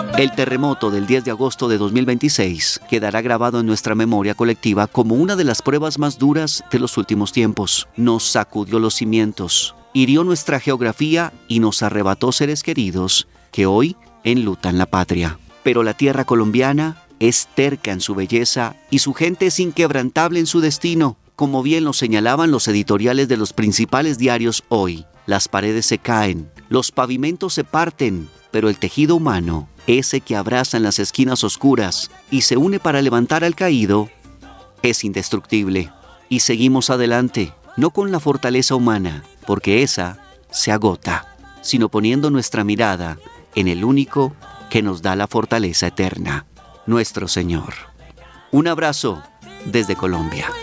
El terremoto del 10 de agosto de 2026 quedará grabado en nuestra memoria colectiva como una de las pruebas más duras de los últimos tiempos. Nos sacudió los cimientos, hirió nuestra geografía y nos arrebató seres queridos que hoy enlutan la patria. Pero la tierra colombiana es terca en su belleza y su gente es inquebrantable en su destino. Como bien lo señalaban los editoriales de los principales diarios hoy, las paredes se caen, los pavimentos se parten, pero el tejido humano, ese que abraza en las esquinas oscuras y se une para levantar al caído, es indestructible. Y seguimos adelante, no con la fortaleza humana, porque esa se agota, sino poniendo nuestra mirada en el único que nos da la fortaleza eterna, nuestro Señor. Un abrazo desde Colombia.